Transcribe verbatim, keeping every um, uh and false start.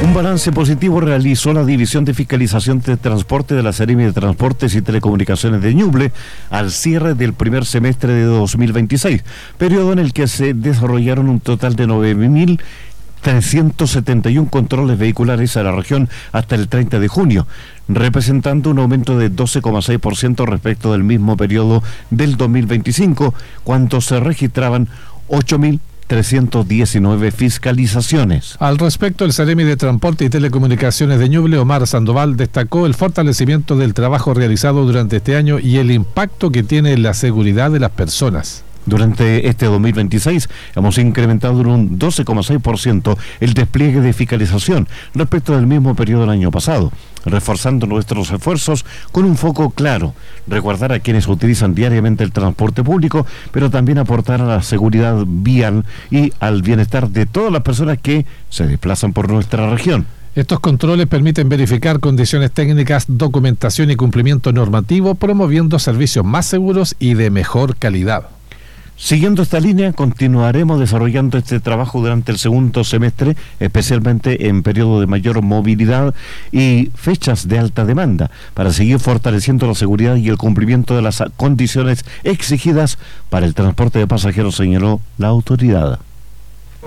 Un balance positivo realizó la División de Fiscalización de Transporte de la Seremi de Transportes y Telecomunicaciones de Ñuble al cierre del primer semestre de dos mil veintiséis, periodo en el que se desarrollaron un total de nueve mil trescientos setenta y uno controles vehiculares a la región hasta el treinta de junio, representando un aumento de doce coma seis por ciento respecto del mismo periodo del dos mil veinticinco, cuando se registraban ocho mil trescientas diecinueve fiscalizaciones. Al respecto, el Seremi de Transporte y Telecomunicaciones de Ñuble, Omar Sandoval, destacó el fortalecimiento del trabajo realizado durante este año y el impacto que tiene en la seguridad de las personas. Durante este dos mil veintiséis hemos incrementado en un doce coma seis por ciento el despliegue de fiscalización respecto del mismo periodo del año pasado, reforzando nuestros esfuerzos con un foco claro: resguardar a quienes utilizan diariamente el transporte público, pero también aportar a la seguridad vial y al bienestar de todas las personas que se desplazan por nuestra región. Estos controles permiten verificar condiciones técnicas, documentación y cumplimiento normativo, promoviendo servicios más seguros y de mejor calidad. Siguiendo esta línea, continuaremos desarrollando este trabajo durante el segundo semestre, especialmente en periodo de mayor movilidad y fechas de alta demanda, para seguir fortaleciendo la seguridad y el cumplimiento de las condiciones exigidas para el transporte de pasajeros, señaló la autoridad.